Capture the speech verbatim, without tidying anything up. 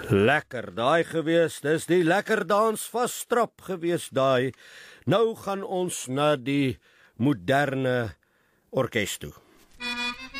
Lekker daai gewees, dis die lekker dans van Strap gewees daai. Nou gaan ons na die moderne orkes toe.